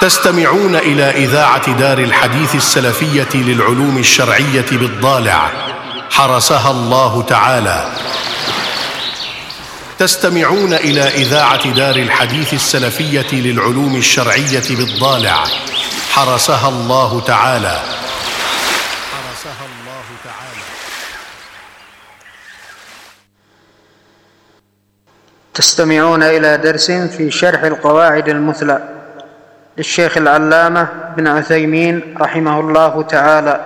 تستمعون إلى إذاعة دار الحديث السلفية للعلوم الشرعية بالضالع حرسها الله تعالى. تستمعون إلى إذاعة دار الحديث السلفية للعلوم الشرعية بالضالع حرسها الله تعالى. تستمعون إلى درس في شرح القواعد المثلى للشيخ العلامة بن عثيمين رحمه الله تعالى.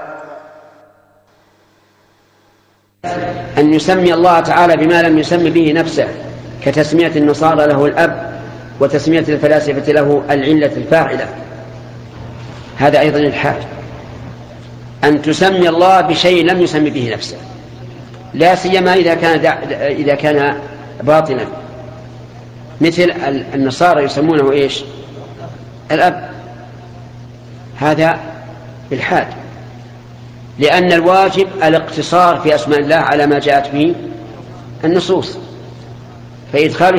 أن يسمي الله تعالى بما لم يسم به نفسه، كتسمية النصارى له الأب، وتسمية الفلاسفة له العلة الفاعلة، هذا أيضا الحاج. أن تسمي الله بشيء لم يسم به نفسه، لا سيما إذا كان باطلا، مثل النصارى يسمونه إيش؟ الأب، هذا الحاج، لأن الواجب الاقتصار في أسماء الله على ما جاءت به النصوص، فإدخال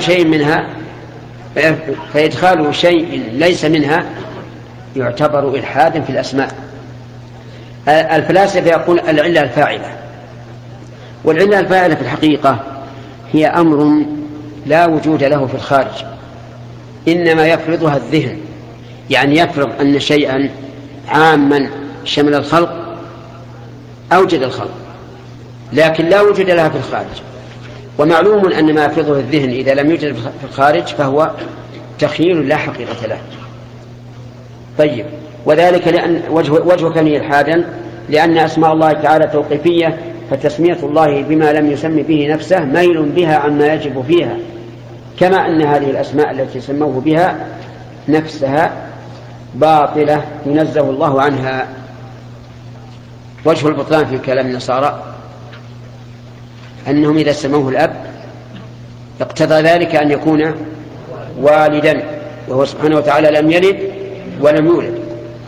شيء ليس منها يعتبر إلحادا في الأسماء. الفلاسفة يقول العلة الفاعلة، والعلة الفاعلة في الحقيقة هي أمر لا وجود له في الخارج، إنما يفرضها الذهن، يعني يفرض أن شيئا عاما شمل الخلق أوجد الخلق، لكن لا وجود لها في الخارج. ومعلوم أن ما يفرضه الذهن إذا لم يوجد في الخارج فهو تخيل لا حقيقة له. طيب، وذلك لأن وجه كونه إلحادا لأن أسماء الله تعالى توقيفية، فتسمية الله بما لم يسم به نفسه ميل بها عما يجب فيها، كما أن هذه الأسماء التي سموه بها نفسها باطلة ينزه الله عنها. وجه البطلان في كلام النصارى أنهم إذا سموه الأب اقتضى ذلك أن يكون والدا، وهو سبحانه وتعالى لم يلد ولم يولد.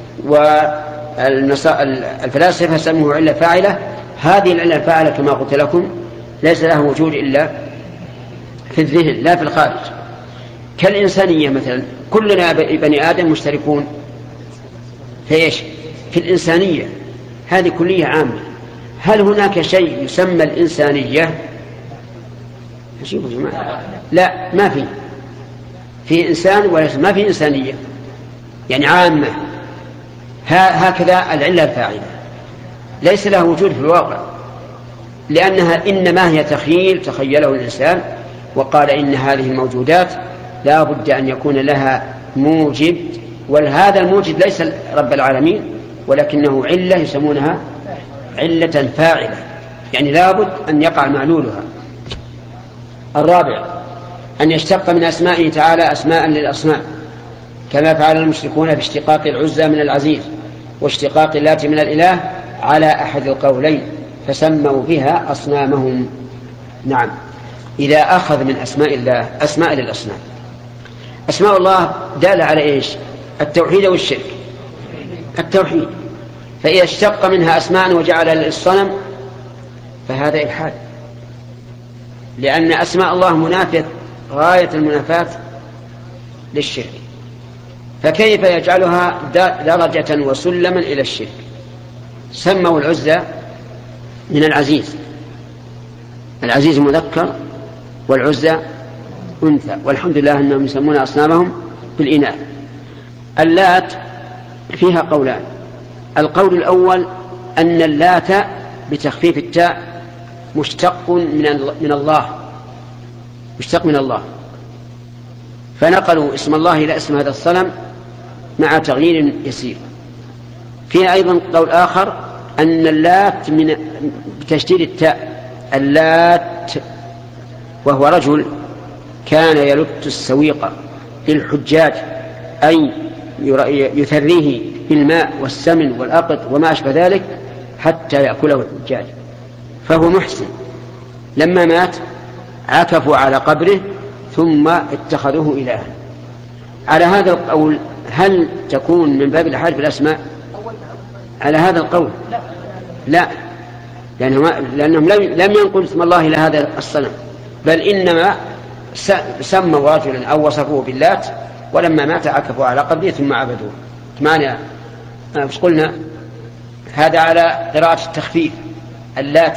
والفلاسفة سموه علة فاعلة، هذه العلة الفاعلة كما قلت لكم ليس لها وجود إلا في الذهن لا في الخارج. كالإنسانية مثلا، كلنا بني آدم مشتركون في الإنسانية، هذه كلية عامة. هل هناك شيء يسمى الإنسانية؟ لا، ما في إنسان ولا ما في إنسانية، يعني عامة. هكذا العلة الفاعلة ليس لها وجود في الواقع، لأنها إنما هي تخيله الإنسان، وقال إن هذه الموجودات لا بد أن يكون لها موجب، وهذا الموجب ليس رب العالمين ولكنه علة يسمونها علة فاعلة، يعني لا بد أن يقع معلولها. الرابع أن يشتق من أسمائه تعالى أسماء للأصنام، كما فعل المشركون في اشتقاق العزى من العزيز واشتقاق اللات من الإله على أحد القولين، فسموا بها أصنامهم. نعم، إذا أخذ من أسماء الله أسماء للأصنام. أسماء الله دالة على إيش؟ التوحيد والشرك. التوحيد، فإذا اشتق منها أسماء وجعل للصنم فهذا إلحاد، لأن أسماء الله منافية غاية المنافاة للشرك، فكيف يجعلها درجة وسلما إلى الشرك؟ سموا العزى من العزيز، العزيز مذكر والعزى أنثى، والحمد لله أنهم يسمون أصنامهم بالإناث. اللات فيها قولان، القول الأول أن اللات بتخفيف التاء مشتق من الله، مشتق من الله، فنقلوا اسم الله إلى اسم هذا الصنم مع تغيير يسير. فيها أيضا قول آخر أن اللات بتشديد التاء، اللات، وهو رجل كان يلت السويق للحجاج، أي يثريه بالماء والسمن والأقط وما أشبه ذلك حتى يأكله الحجاج، فهو محسن. لما مات عكفوا على قبره ثم اتخذوه إلها. على هذا القول هل تكون من باب الإلحاد بالأسماء؟ على هذا القول لا، لأنهم لم ينقلوا اسم الله إلى هذا الصنم، بل إنما سموا رجلا أو وصفوه باللات ولما مات عكفوا على قبره ثم عبدوه. معنى مش قلنا هذا على قراءة التخفيف اللات،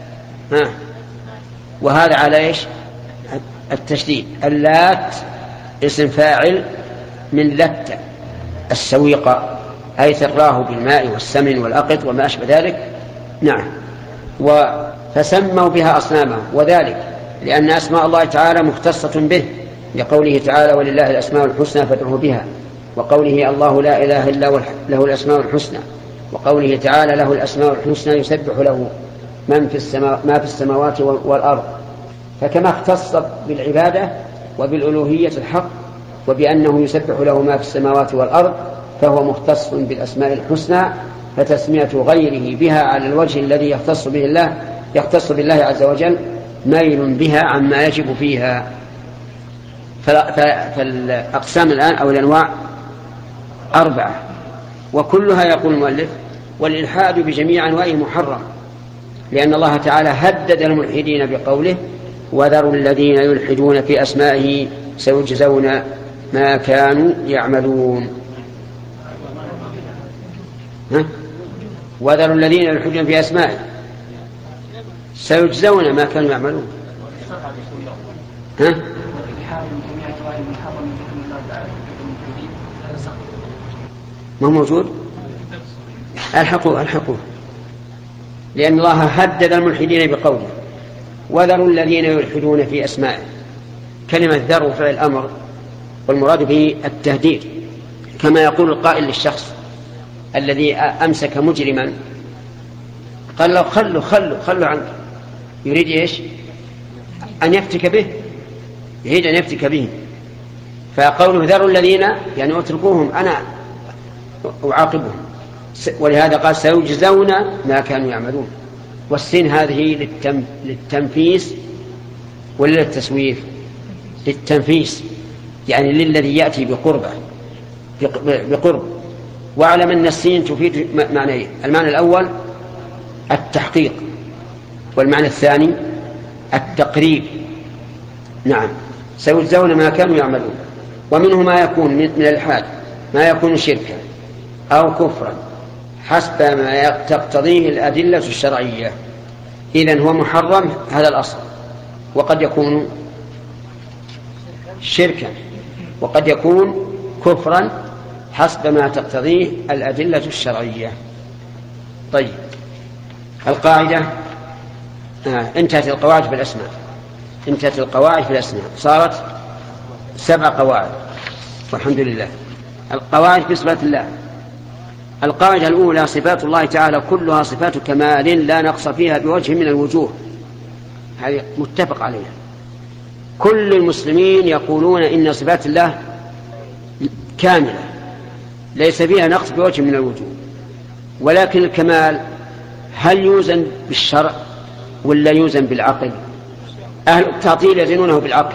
وهذا على إيش التشديد. اللات اسم فاعل من لت السويقة، أي ثراه بالماء والسمن والأقط وما أشبه ذلك. نعم. فسموا بها أصنامهم، وذلك لأن أسماء الله تعالى مختصة به، لقوله تعالى ولله الأسماء الحسنى فادعوه بها، وقوله الله لا إله إلا له الأسماء الحسنى، وقوله تعالى له الأسماء الحسنى يسبح له ما في السماوات والأرض. فكما اختص بالعبادة وبالألوهية الحق وبأنه يسبح له ما في السماوات والأرض، فهو مختص بالأسماء الحسنى، فتسمية غيره بها على الوجه الذي يختص بالله عز وجل ميل بها عما يجب فيها. فالأقسام الآن أو الأنواع 4، وكلها يقول المؤلف والإلحاد بجميع أنواعه محرم، لأن الله تعالى هدد الملحدين بقوله وذروا الذين يلحدون في أسمائه سيجزون ما كانوا يعملون. وذروا الذين يلحدون في أسمائه سيجزون ما كانوا يعملون. ما موجود؟ الحقوه لأن الله هدد الملحدين بقوله وذروا الذين يلحدون في أسمائه. كلمة ذروا فعل الأمر، والمراد به التهديد، كما يقول القائل للشخص الذي أمسك مجرما قال له خلوا عنك، يريد إيش؟ أن يفتك به، يريد أن يفتك به. فقوله ذروا الذين يعني اتركوهم أنا أعاقبهم، ولهذا قال سيجزون ما كانوا يعملون. والسين هذه للتنفيس ولا للتسويف؟ للتنفيس، يعني للذي يأتي بقرب. واعلم أن السين تفيد معنيين: المعنى الأول التحقيق، والمعنى الثاني التقريب. نعم، سيجزون ما كانوا يعملون. ومنه ما يكون من الإلحاد ما يكون شركا أو كفرا حسب ما تقتضيه الأدلة الشرعية. إذن هو محرم، هذا الأصل، وقد يكون شركا وقد يكون كفرا حسب ما تقتضيه الأدلة الشرعية. طيب، القاعدة انتهت القواعد بالأسماء، صارت 7 قواعد والحمد لله. القواعد بصفات الله. القاعدة الأولى: صفات الله تعالى كلها صفات كمال لا نقص فيها بوجه من الوجوه. هذه متفق عليها، كل المسلمين يقولون إن صفات الله كاملة ليس فيها نقص بوجه من الوجوه. ولكن الكمال هل يوزن بالشرع ولا يوزن بالعقل؟ أهل التعطيل يزنونه بالعقل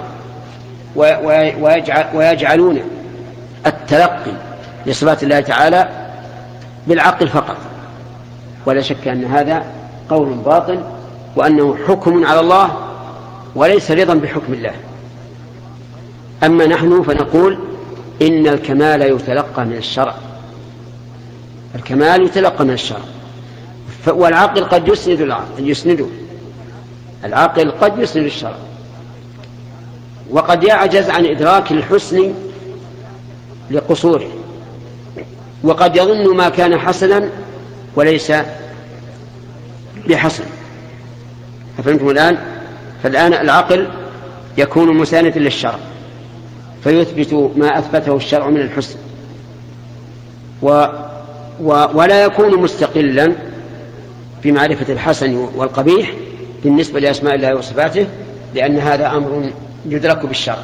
ويجعلون التلقي لصفات الله تعالى بالعقل فقط، ولا شك أن هذا قول باطل، وأنه حكم على الله وليس رضا بحكم الله. أما نحن فنقول إن الكمال يتلقى من الشرع، والعقل قد يسنده، العقل قد يسند الشرع، وقد يعجز عن إدراك الحسن لقصوره، وقد يظن ما كان حسنا وليس بحسن. أفهمتم الآن؟ فالآن العقل يكون مساندا للشرع فيثبت ما أثبته الشرع من الحسن، ولا يكون مستقلا في معرفة الحسن والقبيح بالنسبة لأسماء الله وصفاته، لأن هذا أمر يدرك بالشرع.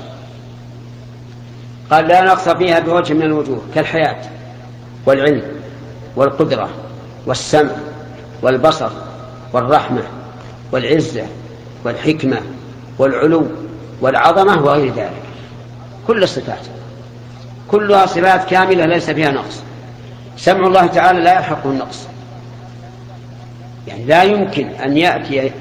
قال لا نقص فيها بوجه من الوجوه، كالحياة والعلم والقدرة والسمع والبصر والرحمة والعزة والحكمة والعلو والعظمة وغير ذلك. كل الصفات كلها صفات كاملة ليس فيها نقص. سمع الله تعالى لا يلحقه النقص، يعني لا يمكن أن يأتي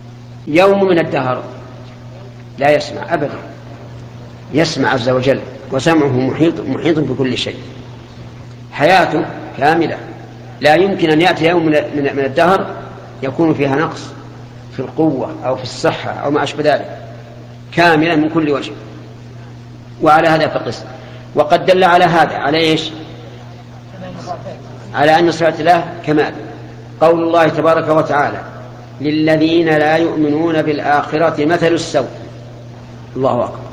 يوم من الدهر لا يسمع أبدا، يسمع عز وجل وسمعه محيط بكل شيء، حياته كاملة، لا يمكن أن يأتي يوم من الدهر يكون فيها نقص في القوة أو في الصحة أو ما أشبه ذلك، كاملة من كل وجه. وعلى هذا فقس. وقد دل على هذا على إيش؟ على أن صفات الله كمال. قول الله تبارك وتعالى: للذين لا يؤمنون بالآخرة مثل السوء. الله أكبر.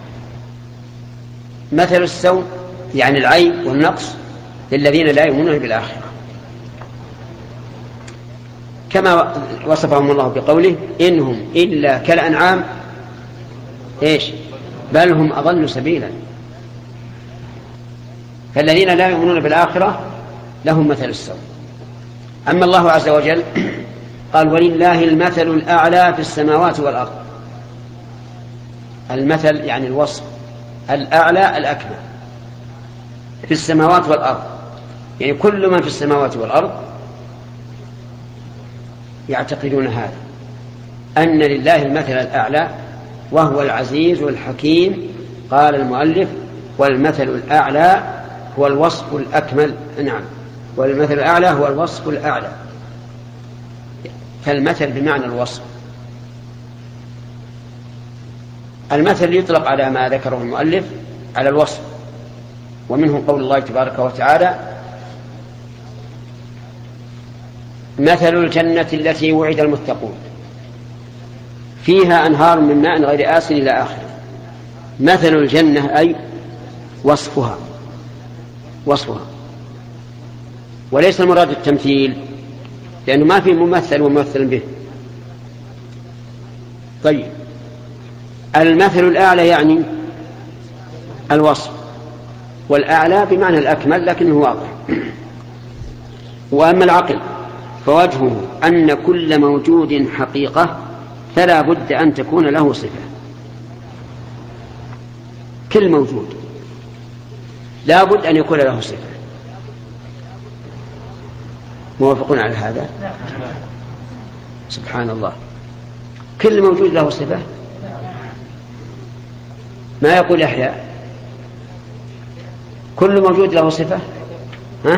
مثل السوء يعني العيب والنقص للذين لا يؤمنون بالآخرة، كما وصفهم الله بقوله: إنهم إلا كالأنعام إيش؟ بل هم أضل سبيلا. فالذين لا يؤمنون بالآخرة لهم مثل السوء. أما الله عز وجل قال: ولله المثل الأعلى في السماوات والأرض. المثل يعني الوصف، الأعلى الأكمل في السماوات والأرض، يعني كل من في السماوات والأرض يعتقدون هذا، أن لله المثل الأعلى وهو العزيز الحكيم. قال المؤلف: والمثل الأعلى هو الوصف الأكمل. نعم، والمثل الأعلى هو الوصف الأعلى. فالمثل بمعنى الوصف. المثل يطلق على ما ذكره المؤلف على الوصف، ومنه قول الله تبارك وتعالى: مثل الجنة التي وعد المتقون فيها أنهار من ماء غير آسن إلى آخره. مثل الجنة أي وصفها، وليس المراد التمثيل، لأنه ما في ممثل وممثل به. طيب، المثل الأعلى يعني الوصف، والأعلى بمعنى الأكمل لكنه واضح. وأما العقل فوجهه أن كل موجود حقيقة فلا بد أن تكون له صفة. كل موجود لا بد أن يكون له صفة. موافقون على هذا؟ سبحان الله، كل موجود له صفة. ما يقول يحيى كل موجود له صفة؟ ها؟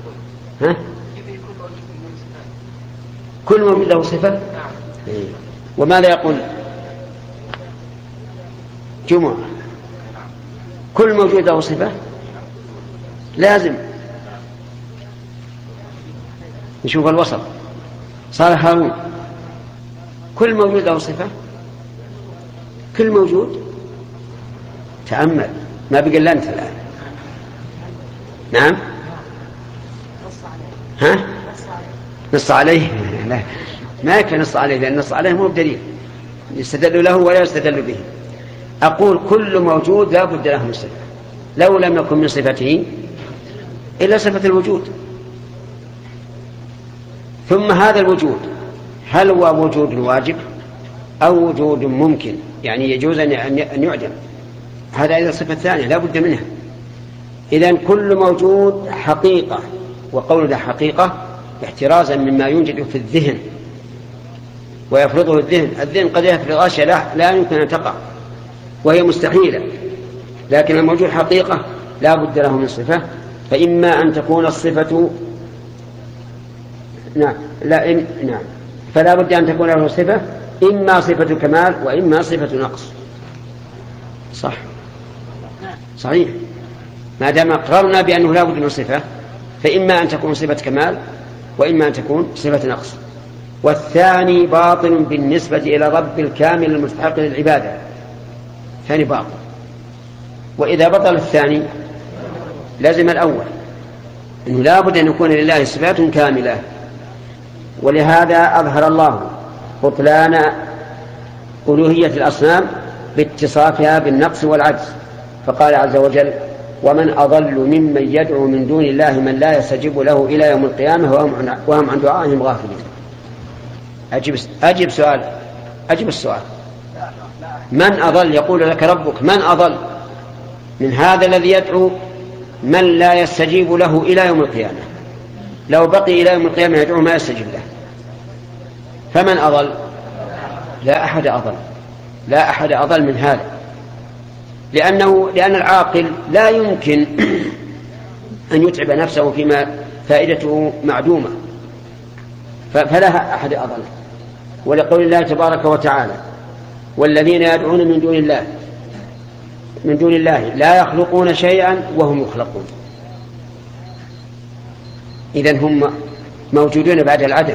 كل موجود له صفة؟ وماذا يقول جمعة؟ كل موجود له صفة؟ لازم نشوف الوسط. صالح هارون: كل موجود له صفة؟ كل موجود؟ تأمل، ما بقى إلا أنت الآن. نعم، ها؟ نص عليه؟ لا، ما يكفي نص عليه، لأن نص عليه مو بدليل يستدل له ولا يستدل به. أقول كل موجود لا بد له من صفة، لو لم يكن من صفته إلا صفة الوجود. ثم هذا الوجود هل هو وجود واجب أو وجود ممكن، يعني يجوز أن يعدم؟ هذا إذا صفة ثانية لا بد منها. إذن كل موجود حقيقة، وقولنا حقيقة احترازا مما ينجد في الذهن ويفرضه الذهن قد يفرض أشياء لا يمكن أن تقع وهي مستحيلة، لكن الموجود حقيقة لا بد له من صفة. فإما أن تكون الصفة نعم فلا بد أن تكون له صفة، إما صفة كمال وإما صفة نقص. صحيح، ما دام أقررنا بأنه لا بد من صفة، فإما أن تكون صفة كمال وإما أن تكون صفة نقص. والثاني باطل بالنسبة إلى رب الكامل المستحق للعبادة، ثاني باطل. وإذا بطل الثاني لازم الأول، إنه لا بد أن يكون لله صفات كاملة. ولهذا أظهر الله بطلان ألوهية الأصنام باتصافها بالنقص والعجز، فقال عز وجل: ومن أضل ممن يدعو من دون الله من لا يستجيب له إلى يوم القيامة وهم عن دعائهم غافلين. أجب السؤال. من أضل؟ يقول لك ربك: من أضل من هذا الذي يدعو من لا يستجيب له إلى يوم القيامة؟ لو بقي إلى يوم القيامة يدعو ما يستجيب له. فمن أضل؟ لا أحد أضل من هذا. لأن العاقل لا يمكن أن يتعب نفسه فيما فائدته معدومة، فلا أحد أضل. ولقول الله تبارك وتعالى: والذين يدعون من دون الله لا يخلقون شيئا وهم يخلقون. إذن هم موجودون بعد العدم،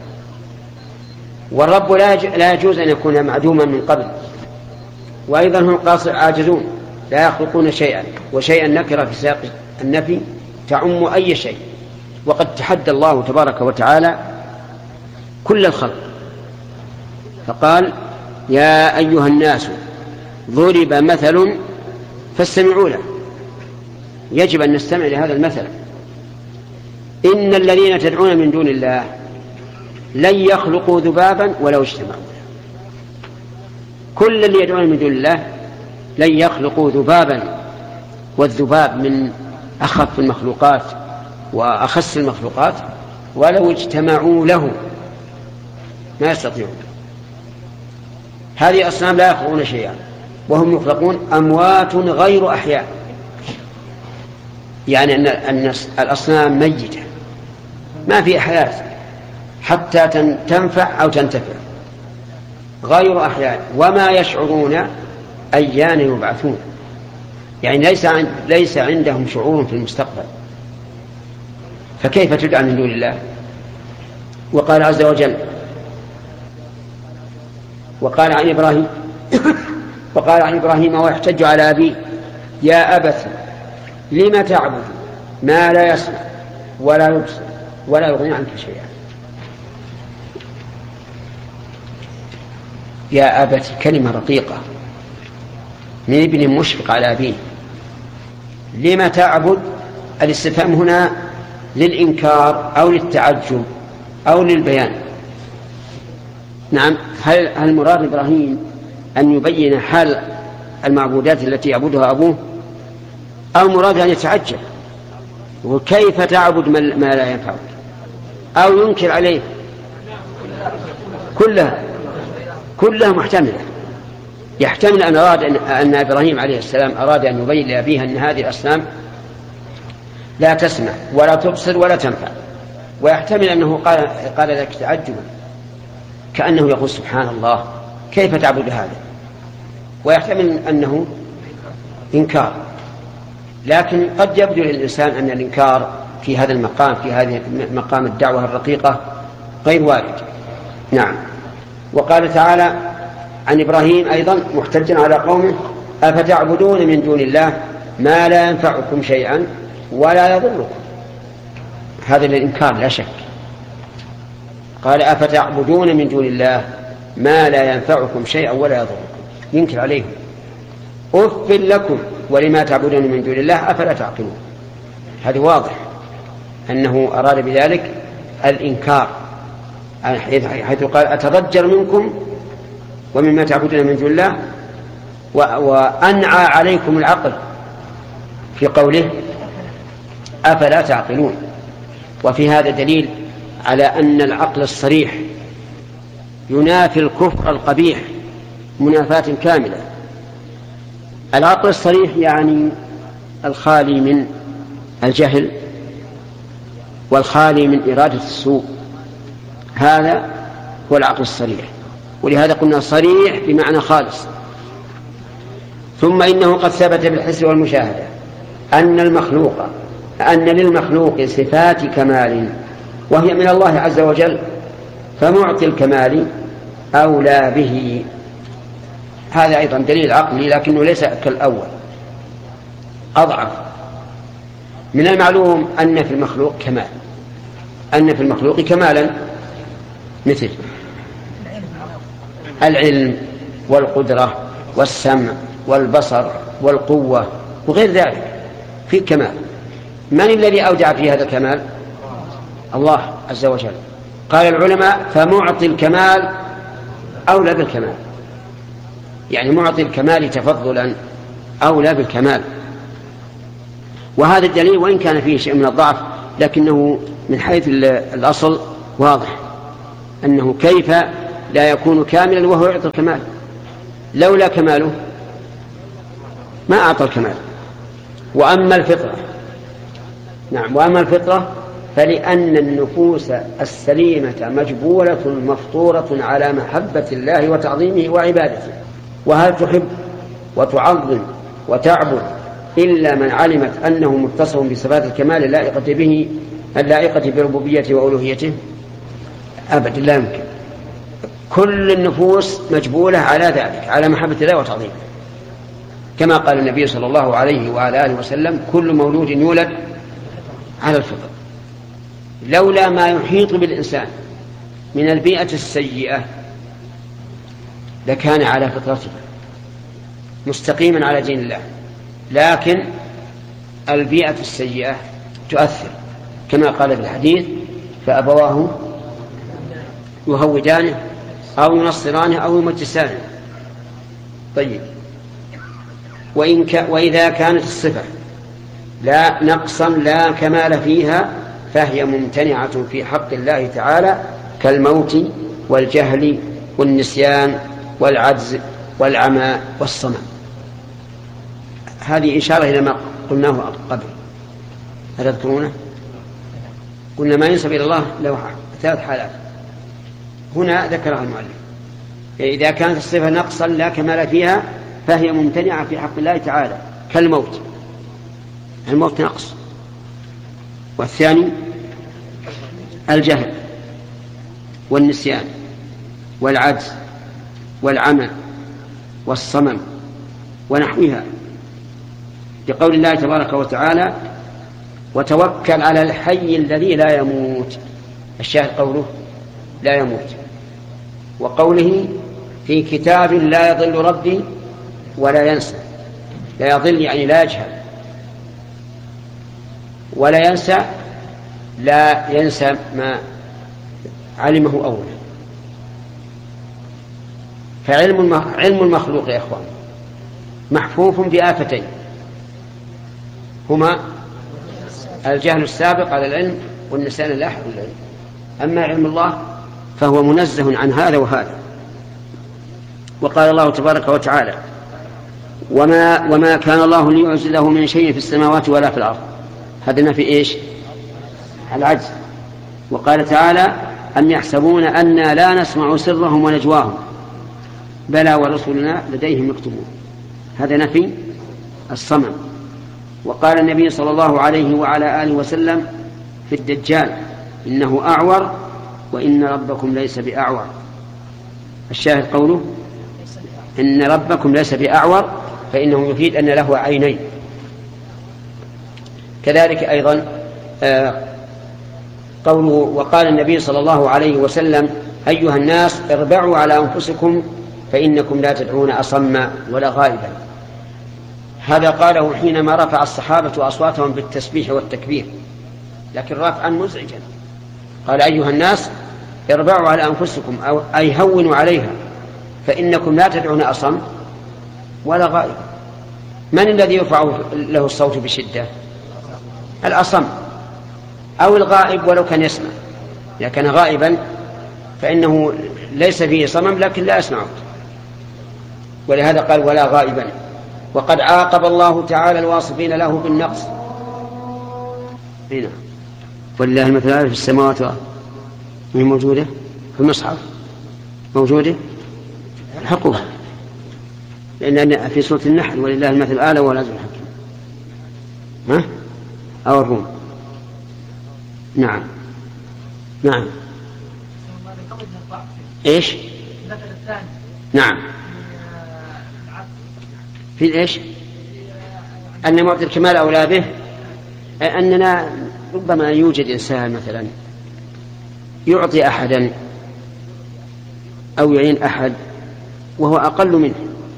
والرب لا يجوز أن يكون معدوما من قبل. وأيضا هم عاجزون، لا يخلقون شيئا، وشيئا نكرة في سياق النفي تعم أي شيء، وقد تحدى الله تبارك وتعالى كل الخلق فقال: يا أيها الناس ضرب مثل فاستمعوا له. يجب أن نستمع لهذا المثل. إن الذين تدعون من دون الله لن يخلقوا ذبابا ولو اجتمعوا. كل اللي يدعون من دون الله لن يخلقوا ذبابا، والذباب من أخف المخلوقات وأخس المخلوقات، ولو اجتمعوا له ما يستطيعون. هذه أصنام لا يخلقون شيئا وهم يخلقون، أموات غير أحياء، يعني أن الأصنام ميتة ما في حياة حتى تنفع أو تنتفع، غير أحياء، وما يشعرون أيان يبعثون. يعني ليس عندهم شعور في المستقبل، فكيف تدعى من دون الله؟ وقال عز وجل: وقال عن إبراهيم ويحتج على أبيه: يا أبت لم تعبد ما لا يسمع ولا يبصر ولا يغني عنك شيئا. يا أبت كلمة رقيقة من ابن مشفق على أبيه. لم تعبد؟ الاستفهام هنا للإنكار أو للتعجب أو للبيان. نعم، هل المراد إبراهيم أن يبين حال المعبودات التي يعبدها أبوه، أو مراد أن يتعجب وكيف تعبد ما لا ينفعك، أو ينكر عليه؟ كلها محتملة. يحتمل أن إبراهيم عليه السلام أراد أن يبين لأبيه أن هذه الأصنام لا تسمع ولا تبصر ولا تنفع، ويحتمل أنه قال ذلك تعجبا كأنه يقول: سبحان الله كيف تعبد هذا؟ ويحتمل أنه إنكار. لكن قد يبدو للإنسان أن الإنكار في هذا المقام، في هذه مقام الدعوة الرقيقة، غير وارد. نعم. وقال تعالى عن إبراهيم أيضا محتجا على قومه: أفتعبدون من دون الله ما لا ينفعكم شيئا ولا يضركم. هذا للإنكار لا شك. قال: أفتعبدون من دون الله ما لا ينفعكم شيئا ولا يضركم، ينكر عليهم. أف لكم ولما تعبدون من دون الله أفلا تعقلون. هذا واضح أنه أراد بذلك الإنكار، حيث قال: أتضجر منكم ومما تعبدون من دون الله، وأنعى عليكم العقل في قوله أفلا تعقلون. وفي هذا دليل على أن العقل الصريح ينافي الكفر القبيح منافاة كاملة. العقل الصريح يعني الخالي من الجهل والخالي من إرادة السوء، هذا هو العقل الصريح، ولهذا قلنا صريح بمعنى خالص. ثم إنه قد ثبت بالحس والمشاهدة أن للمخلوق صفات كمال وهي من الله عز وجل، فمعطي الكمال أولى به. هذا أيضا دليل عقلي لكنه ليس كالأول، أضعف. من المعلوم أن في المخلوق كمال، أن في المخلوق كمالا مثل العلم والقدرة والسمع والبصر والقوة وغير ذلك، في كمال. من الذي أودع في هذا الكمال؟ الله عز وجل. قال العلماء: فمعطي الكمال أولى بالكمال، يعني معطي الكمال تفضلا أولى بالكمال. وهذا الدليل وإن كان فيه شيء من الضعف لكنه من حيث الأصل واضح، أنه كيف لا يكون كاملا وهو يعطي الكمال؟ لولا كماله ما أعطى الكمال. وأما الفطرة، نعم، وأما الفطرة فلأن النفوس السليمة مجبولة مفطورة على محبة الله وتعظيمه وعبادته. وهل تحب وتعظم وتعبد إلا من علمت أنه متصف بصفات الكمال اللائقة بربوبيته وألوهيته؟ أبدا لا يمكن. كل النفوس مجبولة على ذلك، على محبة الله وتعظيمه، كما قال النبي صلى الله عليه وعلى آله وسلم: كل مولود يولد على الفطر. لولا ما يحيط بالإنسان من البيئة السيئة لكان على فطرته مستقيما على دين الله، لكن البيئة السيئة تؤثر، كما قال في الحديث: فأبواه يهودانه أو ينصرانه أو يمجسانه. طيب، وإذا كانت الصفة لا نقصا لا كمال فيها فهي ممتنعة في حق الله تعالى، كالموت والجهل والنسيان والعجز والعمى والصمم. هذه إشارة إلى ما قلناه قبل، هل تذكرونه؟ قلنا ما ينسب إلى الله له 3 حالات، هنا ذكرها المؤلف: إذا كانت الصفة نقصا لا كمال فيها فهي ممتنعة في حق الله تعالى، كالموت، الموت نقص. والثاني الجهل والنسيان والعجز والعمى والصمم ونحوها، لقول الله تبارك وتعالى: وتوكل على الحي الذي لا يموت. الشاهد قوله لا يموت، وقوله: في كتاب لا يضل ربي ولا ينسى. لا يضل يعني لا يجهل، ولا ينسى لا ينسى ما علمه أولا. فعلم المخلوق يا إخوان محفوف بآفتين، هما الجهل السابق على العلم والنسيان اللاحق للعلم. أما علم الله فهو منزه عن هذا وهذا. وقال الله تبارك وتعالى: وما كان الله ليعجزه من شيء في السماوات ولا في الأرض. هذا في إيش؟ العجز. وقال تعالى: أم يحسبون أنا لا نسمع سرهم ونجواهم بلى ورسلنا لديهم يكتبون. هذا نفي الصمم. وقال النبي صلى الله عليه وعلى آله وسلم في الدجال: إنه أعور وإن ربكم ليس بأعور. الشاهد قوله: إن ربكم ليس بأعور، فإنه يفيد أن له عينين. كذلك أيضا قوله: وقال النبي صلى الله عليه وسلم: أيها الناس اربعوا على أنفسكم فإنكم لا تدعون أصم ولا غائبا. هذا قاله حينما رفع الصحابة أصواتهم بالتسبيح والتكبير، لكن رفعا مزعجا. قال: أيها الناس اربعوا على أنفسكم، أي هونوا عليها، فإنكم لا تدعون أصم ولا غائبا. من الذي يرفع له الصوت بشدة؟ الأصم أو الغائب ولو كان يسمع. إذا كان غائبا فإنه ليس فيه صمم لكن لا يسمعه، ولهذا قال: ولا غائبا. وقد عاقب الله تعالى الواصفين له بالنقص. هنا ولله المثل الأعلى في السماوات والأرض. هي موجودة في المصحف، موجودة الحقوق، لأن في سورة النحل: ولله المثل الأعلى وهو العزيز الحكيم. ها؟ أو الروم. نعم نعم. إيش؟ نعم. في إيش؟ أن معطي الكمال أولى به، أننا ربما يوجد إنسان مثلا يعطي أحدا أو يعين أحد وهو أقل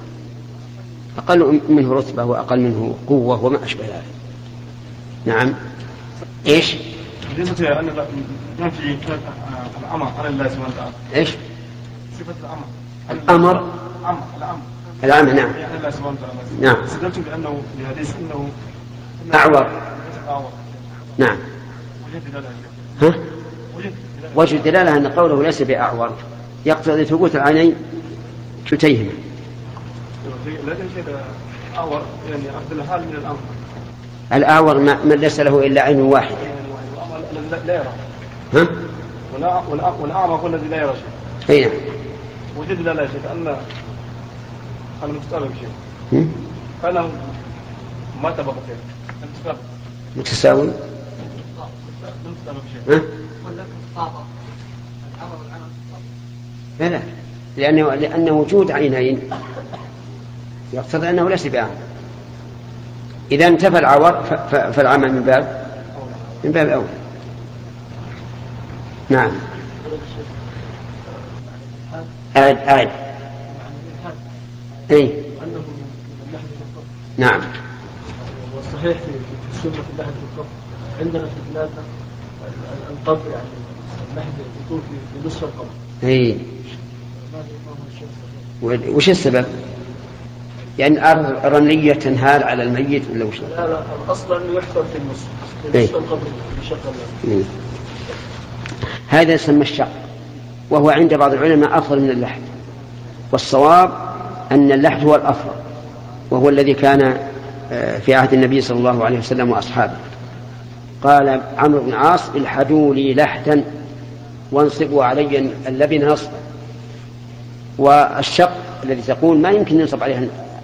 منه رتبة وأقل منه قوة وما أشبه ذلك. نعم. إيش؟ بالنسبة أن ننفي الأمر على الله سبحانه وتعالى. إيش؟ صفة الأمر. الأمر نعم. يعني الله سبحانه وتعالى. نعم. استدلتم بأنه بحديث إنه أعور. نعم. ها؟ وجه الدلالة أن قوله ليس بأعور يقتضي ثبوت العينين كلتيهما. الأعور يعني عبد الحال من الأمر. الأعور من ليس له إلا عين واحدة. لا يرى. ها؟ والأعمى هو الذي لا يرى شيء. أي نعم. وجد لا شيء كأن المتسابق شيء. فأنا ما تبقى شيء. متساوي. ها؟ لا لأن وجود عينين يقتضي أنه ليس بأعمى. إذا انتفى العور فالعمى من باب أول. نعم. أعد. أي. نعم. والصحيح في السنة في اللحد في القبر عندنا في بلادنا القبر يعني اللحد يكون في نصف القبر. أي. وش السبب؟ يعني الأرض رملية تنهال على الميت ولا وش؟ لا الأصل أنه يحفر في النصف. في نصف القبر بشق الله. هذا يسمى الشق، وهو عند بعض العلماء أفضل من اللحد، والصواب أن اللحد هو الأفضل، وهو الذي كان في عهد النبي صلى الله عليه وسلم وأصحابه. قال عمرو بن عاص: الحدوا لي لحدا وانصبوا علي اللبن نصبا. والشق الذي تقول ما يمكن ينصب عليه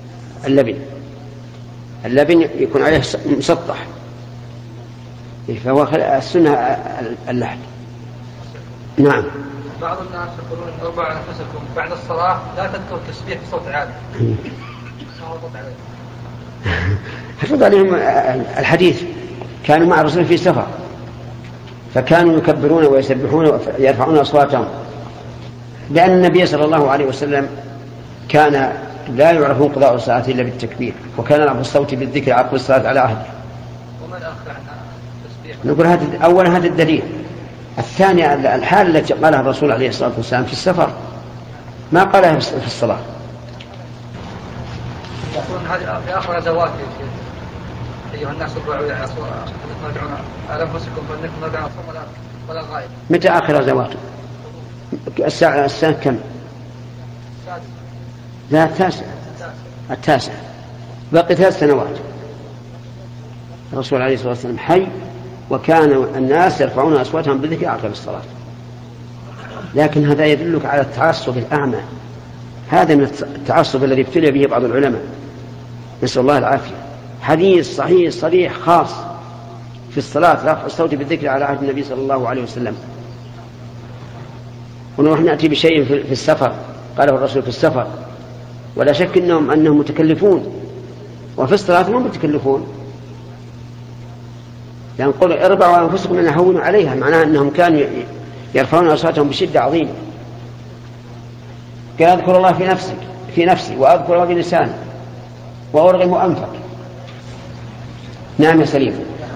اللبن يكون عليه مسطح، فهو السنة اللحد. نعم. بعض الناس يقولون ارفعوا انفسكم بعد الصلاة لا تذكروا التسبيح بصوت عالي. حفظ عليهم الحديث، كانوا مع الرسول في سفر فكانوا يكبرون ويسبحون ويرفعون أصواتهم، لأن النبي صلى الله عليه وسلم كان لا يعرف انقضاء الصلاة إلا بالتكبير، وكان رفع الصوت بالذكر عقب الصلاة على عهده. ومن أخذ عنها التسبيح؟ نقول أولا هذا الدليل. الثانية الحال التي قالها الرسول عليه الصلاة والسلام في السفر ما قالها في الصلاة. يقولون هذه في آخر غزوات أيها الناس ارفعوا على أنفسكم فإنكم لا تعصون ولا غائب. متى آخر غزواته؟ السنة كم؟ لا التاسع. بقي 3 سنوات الرسول عليه الصلاة والسلام حي، وكان الناس يرفعون أصواتهم بالذكر عقب الصلاة. لكن هذا يدلك على التعصب الأعمى، هذا من التعصب الذي ابتلي به بعض العلماء، نسأل الله العافية. حديث صحيح صريح خاص في الصلاة رفع الصوت بالذكر على عهد النبي صلى الله عليه وسلم. ونحن نأتي بشيء في السفر قاله الرسول في السفر، ولا شك أنهم متكلفون، وفي الصلاة ما متكلفون، لأن قل اربعوا أنفسكم أن هونوا عليها، معناها أنهم كانوا يرفعون أصواتهم بشدة عظيمة. قال أذكر الله في نفسي وأذكر الله بلساني وأرغم أنفك. نعم يا سليم.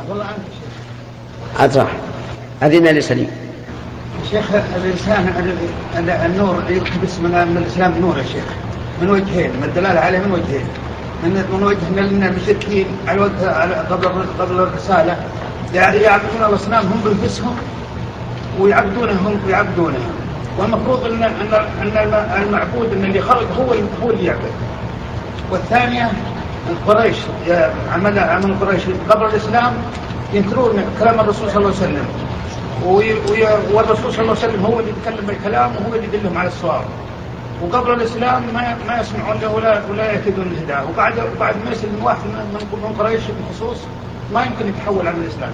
أدرح أذن لسليم. شيخ الإنسان النور يقتبس من الإسلام نور يا شيخ من وجهين، من الدلالة عليه من وجهين. من وجه أن المشركين قبل الرسالة يعبدون الأصنام هم بنفسهم ويعبدونهم، والمفروض أن المعبود أن اللي خلق هو اللي يعبد. والثانية القريش عمل قريش قبل الإسلام ينكرون كلام الرسول صلى الله عليه وسلم، والرسول صلى الله عليه وسلم هو اللي يتكلم بالكلام وهو اللي يدلهم على الصواب. وقبل الإسلام ما يسمعون له ولا يهتدون الهداية. وبعد ما يسلم واحد من قريش بالخصوص ما يمكن يتحول عن الإسلام.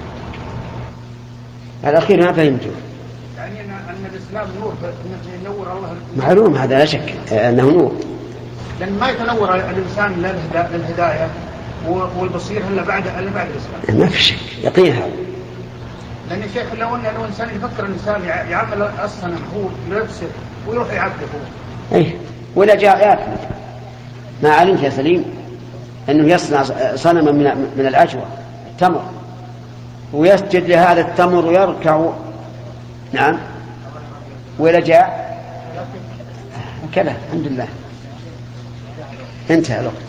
الأخير ما فهمته. يعني أن الإسلام نور ينور الله. معلوم هذا لا شك أنه نور، لأن ما يتنور الإنسان للهداية والبصير إلا بعد الإسلام. ما في شك يقين هذا. لأن الشيخ لو الإنسان يفكر الإنسان يعمل الصنم هو لنفسه ويروح يعبده هو. أيه ولا جاء يأكل. ما علمت يا سليم أنه يصنع صنما من الأجوى التمر ويسجد لهذا التمر ويركع. نعم. ولا جاء كذا. الحمد لله انتهى الوقت.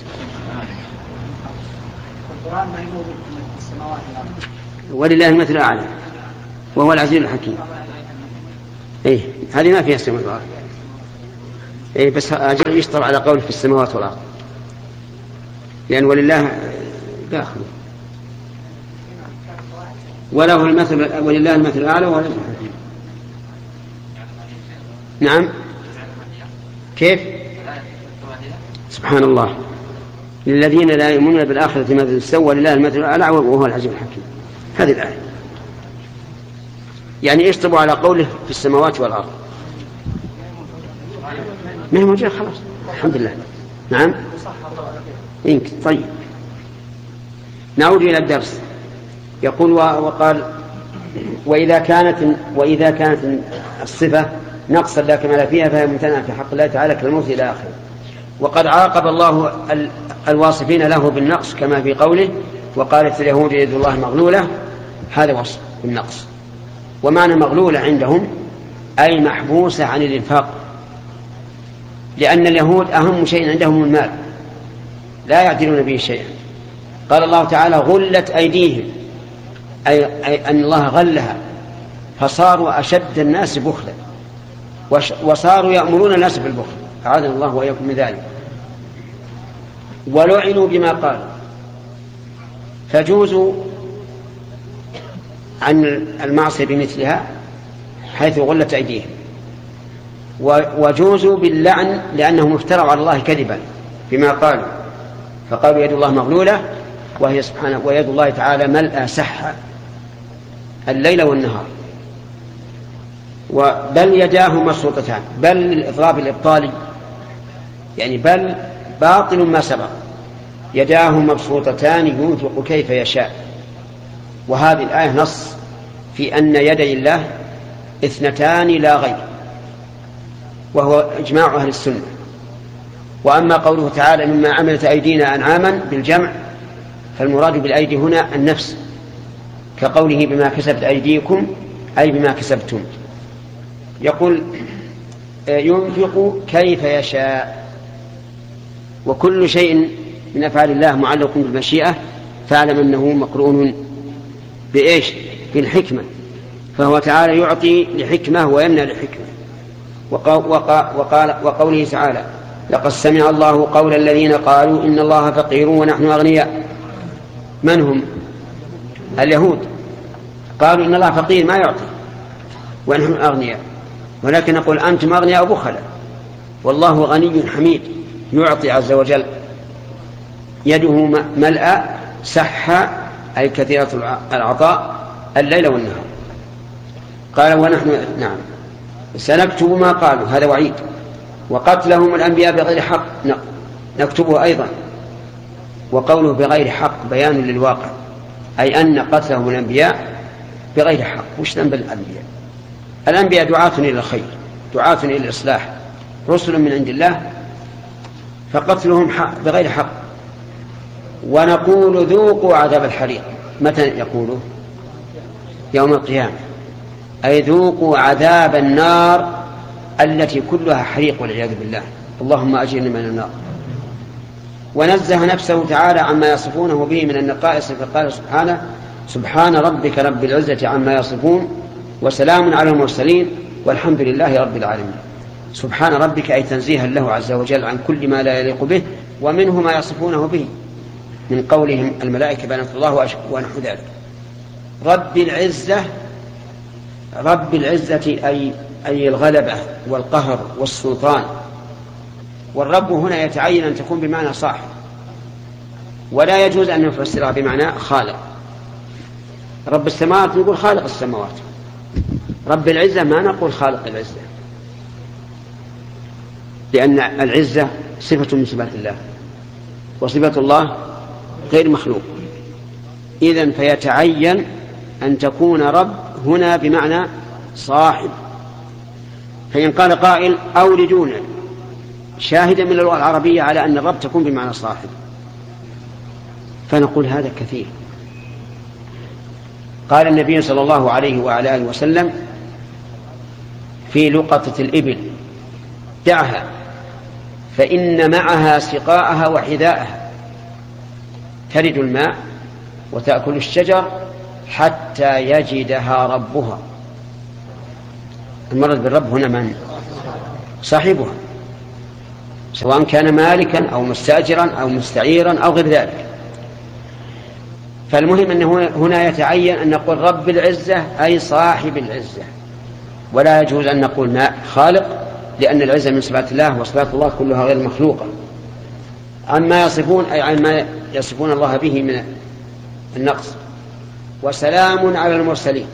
ولله المثل الأعلى وهو العزيز الحكيم. إيه هذه ما فيها السماوات والأرض. إيه بس أجل يشتر على قول في السماوات والأرض. لأن ولله داخل وله المثل ولله المثل الأعلى وهو العزيز الحكيم. نعم كيف؟ سبحان الله للذين لا يؤمنون بالآخرة مثل السوء ولله المثل الأعلى وهو العزيز الحكيم. هذه الآية يعني اشطبوا على قوله في السماوات والأرض ما هي موجودة خلاص الحمد لله. نعم يمكن. طيب نعود إلى الدرس. يقول وقال وإذا كانت الصفة نقصا لا كمال فيها فهي ممتنعة في حق الله تعالى كالموت إلى آخره. وقد عاقب الله الواصفين له بالنقص كما في قوله وقالت اليهود يد الله مغلولة. هذا وصف بالنقص. ومعنى مغلولة عندهم أي محبوسة عن الإنفاق لأن اليهود أهم شيء عندهم المال لا يعدلون به شيئا. قال الله تعالى غلت أيديهم أي أن الله غلها فصاروا أشد الناس بخلا وصاروا يأمرون الناس بالبخل أعاذنا الله وإياكم من ذلك. ولعنوا بما قالوا فجوزوا عن المعصية بمثلها حيث غلت أيديهم وجوزوا باللعن لأنهم افتروا على الله كذبا بما قالوا فقالوا يد الله مغلولة وهي سبحانه ويد الله تعالى ملأ سحا الليل والنهار. بل يداه مبسوطتان بل للإضراب الإبطالي يعني بل باطل ما سبق يداه مبسوطتان ينفق كيف يشاء. وهذه الآية نص في أن يدي الله اثنتان لا غير وهو إجماع أهل السنة. وأما قوله تعالى مما عملت أيدينا أنعاما بالجمع فالمراد بالأيدي هنا النفس كقوله بما كسبت أيديكم أي بما كسبتم. يقول ينفق كيف يشاء وكل شيء من أفعال الله معلق بالمشيئة فاعلم أنه مقرون بإيش؟ بالحكمة. فهو تعالى يعطي لحكمة ويمنع لحكمة. وقوله تعالى لقد سمع الله قول الذين قالوا إن الله فقير ونحن أغنياء. من هم؟ اليهود قالوا إن الله فقير ما يعطي ونحن أغنياء ولكن نقول أنتم أغنياء بخلا والله غني حميد يعطي عز وجل يده ملأ سحا أي كثيرة العطاء الليل والنهار. قال ونحن نعم سنكتب ما قالوا هذا وعيد وقتلهم الأنبياء بغير حق نكتبه أيضا. وقوله بغير حق بيان للواقع أي أن قتلهم الأنبياء بغير حق. وش ذنب الأنبياء؟ الأنبياء دعاة إلى الخير دعاة إلى الإصلاح رسل من عند الله فقتلهم بغير حق. ونقول ذوقوا عذاب الحريق. متى يقولوا؟ يوم القيامة أي ذوقوا عذاب النار التي كلها حريق والعياذ بالله اللهم أجرنا من النار. ونزه نفسه تعالى عما يصفونه به من النقائص فقال سبحانه سبحان ربك رب العزة عما يصفون وسلام على المرسلين والحمد لله رب العالمين. سبحان ربك أي تنزيها له عز وجل عن كل ما لا يليق به ومنه ما يصفونه به من قولهم الملائكة بنات الله ونحو ذلك. رب العزة أي الغلبة والقهر والسلطان. والرب هنا يتعين أن تكون بمعنى صاحب ولا يجوز أن نفسرها بمعنى خالق. رب السماوات نقول خالق السماوات رب العزة ما نقول خالق العزة لأن العزة صفة من صفات الله وصفة الله غير مخلوق. إذن فيتعين أن تكون رب هنا بمعنى صاحب. فإن قال قائل أوردونا شاهدا من اللغة العربية على أن الرب تكون بمعنى صاحب فنقول هذا كثير. قال النبي صلى الله عليه وعلى آله وسلم في لقطة الإبل دعها فإن معها سقاءها وحذاءها ترد الماء وتأكل الشجر حتى يجدها ربها. المرض بالرب هنا من؟ صاحبها. سواء كان مالكا أو مستأجرا أو مستعيرا أو غير ذلك. فالمهم أنه هنا يتعين أن نقول رب العزة أي صاحب العزة، ولا يجوز أن نقول ما خالق، لأن العزة من صفات الله، وصفات الله كلها غير مخلوقة. عما يصفون أي عما يصفون الله به من النقص. وسلام على المرسلين،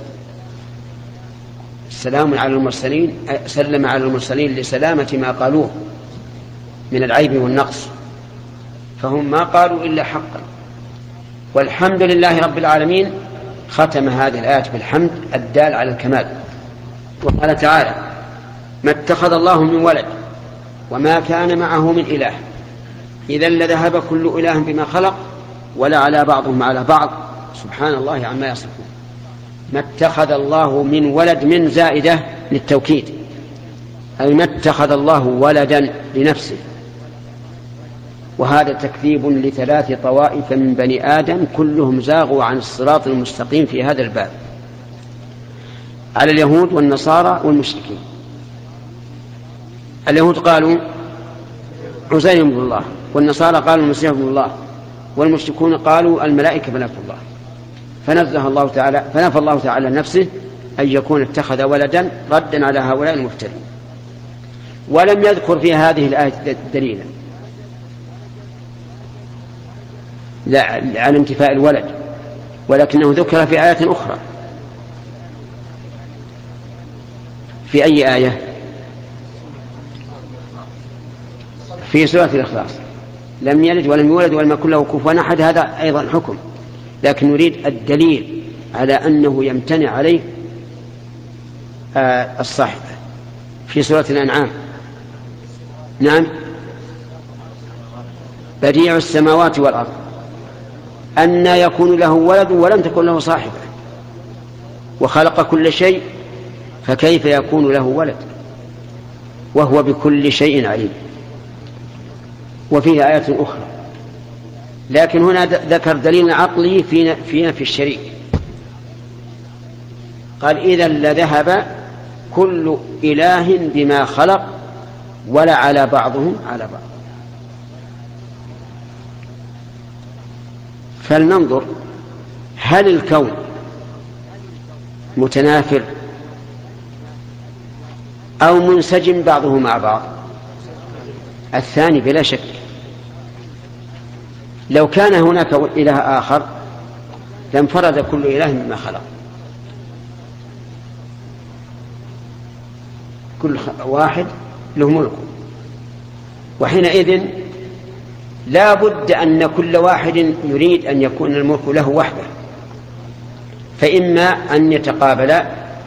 السلام على المرسلين سلم على المرسلين لسلامة ما قالوه من العيب والنقص، فهم ما قالوا إلا حقا. والحمد لله رب العالمين ختم هذه الآية بالحمد الدال على الكمال. وقال تعالى: ما اتخذ الله من ولد وما كان معه من إله إذا لذهب كل إله بما خلق ولا على بعضهم على بعض سبحان الله عما يصفون. ما اتخذ الله من ولد، من زائدة للتوكيد، أي ما اتخذ الله ولدا لنفسه. وهذا تكذيب لثلاث طوائف من بني آدم كلهم زاغوا عن الصراط المستقيم في هذا الباب، على اليهود والنصارى والمشركين. اليهود قالوا عزير بن الله، والنصارى قالوا المسيح بن الله، والمشركون قالوا الملائكة بنات الله. فنفى الله تعالى نفسه أن يكون اتخذ ولدا ردا على هؤلاء المفترين، ولم يذكر في هذه الآية دليلا على انتفاء الولد، ولكنه ذكر في آية أخرى. في أي آية؟ في سورة الإخلاص: لم يلد ولم يولد ولم يكن له كفوا أحد. هذا أيضا حكم، لكن نريد الدليل على أنه يمتنع عليه الصاحبة. في سورة الأنعام: نعم، بديع السماوات والأرض أن يكون له ولد ولم تكن له صاحبة وخلق كل شيء فكيف يكون له ولد وهو بكل شيء عليم. وفيه آيات أخرى، لكن هنا ذكر دليل عقلي في نفي الشريك. قال: إذا لذهب كل إله بما خلق ولا على بعضهم على بعض. فلننظر هل الكون متنافر أو منسجم بعضه مع بعض؟ الثاني بلا شك. لو كان هناك إله آخر لانفرد كل إله مما خلق، كل واحد له ملك، وحينئذ لا بد أن كل واحد يريد أن يكون الملك له وحده، فإما أن يتقابلا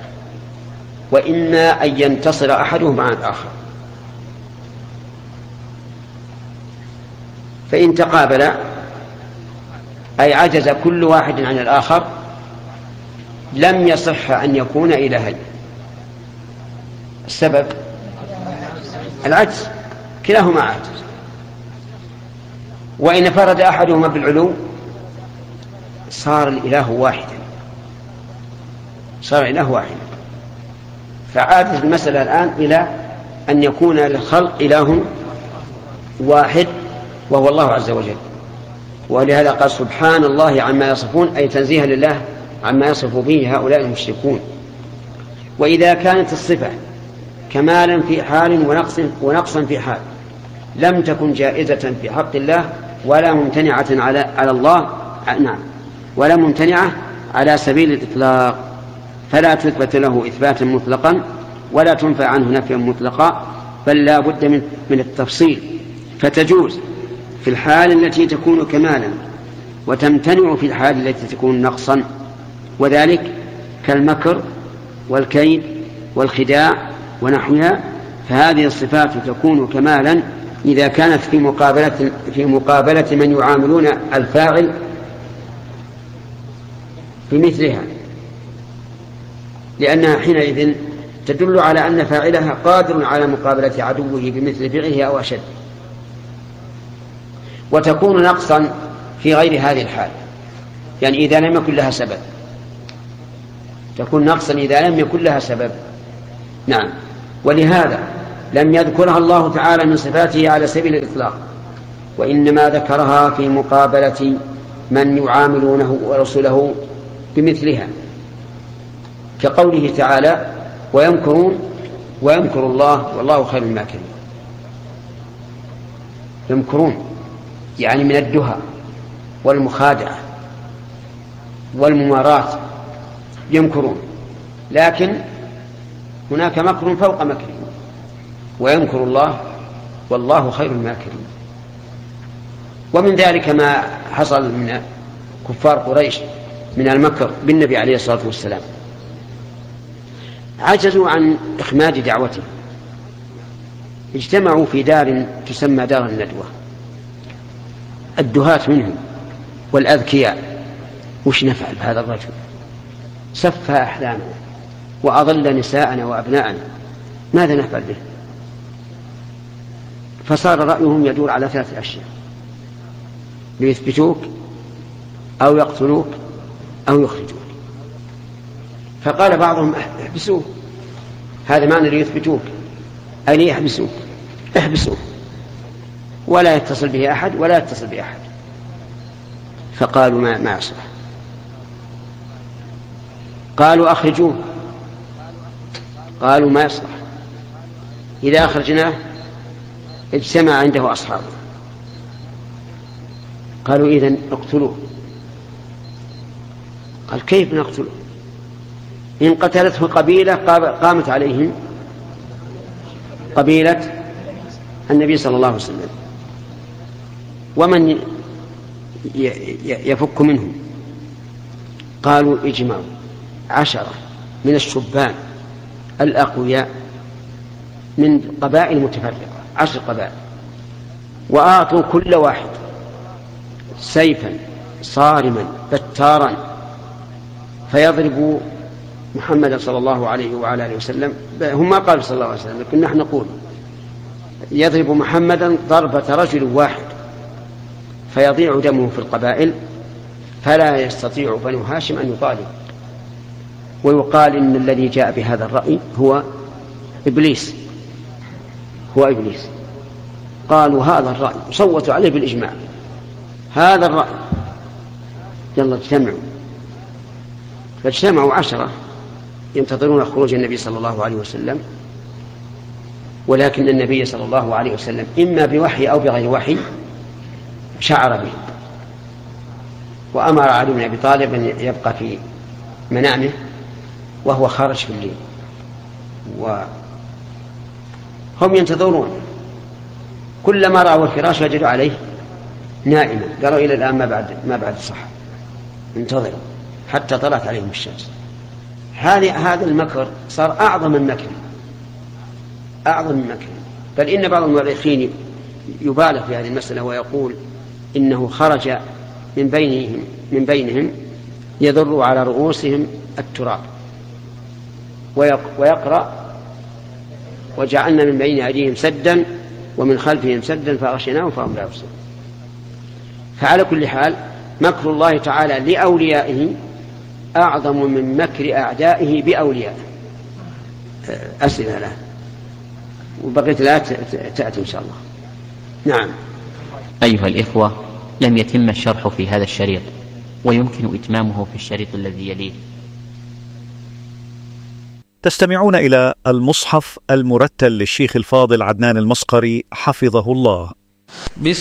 وإما أن ينتصر أحدهما عن الآخر. فإن تقابلا أي عجز كل واحد عن الآخر لم يصح أن يكون إلهين. السبب العجز، كلاهما عاجز. وإن فرد أحدهما بالعلو صار الإله واحدا، صار الإله واحدا. فعادت المسألة الآن إلى أن يكون للخلق إله واحد وهو الله عز وجل. ولهذا قال: سبحان الله عما يصفون، أي تنزيها لله عما يصف به هؤلاء المشركون. وإذا كانت الصفة كمالا في حال ونقصا في حال لم تكن جائزة في حق الله ولا ممتنعة على الله، نعم، ولا ممتنعة على سبيل الإطلاق، فلا تثبت له إثباتا مطلقا ولا تنفى عنه نفيا مطلقا، بل لا بد من التفصيل. فتجوز في الحال التي تكون كمالا وتمتنع في الحال التي تكون نقصا، وذلك كالمكر والكيد والخداع ونحوها. فهذه الصفات تكون كمالا إذا كانت في مقابلة من يعاملون الفاعل بمثلها، لأنها حينئذ تدل على أن فاعلها قادر على مقابلة عدوه بمثل فعله أو أشد. وتكون نقصا في غير هذه الحال، يعني إذا لم يكن لها سبب، تكون نقصا إذا لم يكن لها سبب. نعم. ولهذا لم يذكرها الله تعالى من صفاته على سبيل الإطلاق، وإنما ذكرها في مقابلة من يعاملونه ورسله بمثلها، كقوله تعالى ويمكرون ويمكر الله والله خير الماكرين. يمكرون يعني من الدهى والمخادعة والممارات يمكرون، لكن هناك مكر فوق مكرهم، ويمكر الله والله خير الماكرين. ومن ذلك ما حصل من كفار قريش من المكر بالنبي عليه الصلاة والسلام، عجزوا عن إخماد دعوته، اجتمعوا في دار تسمى دار الندوة، الدهاة منهم والأذكياء. وش نفعل بهذا الرجل؟ سفه أحلامنا وأضل نساءنا وأبناءنا، ماذا نفعل به؟ فصار رأيهم يدور على 3 أشياء: ليثبتوك أو يقتلوك أو يخرجوك. فقال بعضهم احبسوه، هذا معنى ليثبتوك أي ليحبسوك، احبسوه ولا يتصل به أحد ولا يتصل بأحد. فقالوا ما يصلح. قالوا أخرجوه، قالوا ما يصلح، إذا أخرجناه اجتمع عنده أصحابه. قالوا إذن اقتلوه. قال كيف نقتله؟ إن قتلته قبيلة قامت عليهم قبيلة النبي صلى الله عليه وسلم، ومن يفك منهم؟ قالوا اجمعوا 10 من الشبان الأقوياء من قبائل متفرقة، 10 قبائل، وأعطوا كل واحد سيفا صارما بتارا فيضرب محمد صلى الله عليه وعلى آله وسلم. هم ما قالوا صلى الله عليه وسلم، لكن نحن نقول يضرب محمدا ضربة رجل واحد فيضيع دمه في القبائل، فلا يستطيع بنو هاشم أن يطالب. ويقال إن الذي جاء بهذا الرأي هو إبليس، قالوا هذا الرأي، صوتوا عليه بالإجماع، هذا الرأي، يلا اجتمعوا. فاجتمعوا 10 ينتظرون خروج النبي صلى الله عليه وسلم، ولكن النبي صلى الله عليه وسلم إما بوحي أو بغير وحي شعر به، وأمر علي بن أبي طالب أن يبقى في منامه وهو خارج في الليل، وهم ينتظرون. كلما رأوا الفراش وجدوا عليه نائما، قالوا إلى الآن ما بعد الصحة، انتظروا حتى طلعت عليهم الشمس. هذا المكر صار أعظم من مكر، بل إن بعض المؤرخين يبالغ في هذه المسألة ويقول إنه خرج من بينهم يضر على رؤوسهم التراب ويقرأ وجعلنا من بين أيديهم سدا ومن خلفهم سدا فأغشيناهم فهم لا يبصرون. فعلى كل حال مكر الله تعالى لأوليائه أعظم من مكر أعدائه بأوليائه. أسئلة الآن وبقيت لا تأتي إن شاء الله. نعم. أيها الإخوة، لم يتم الشرح في هذا الشريط، ويمكن إتمامه في الشريط الذي يليه. تستمعون إلى المصحف المرتل للشيخ الفاضل عدنان المصقري حفظه الله.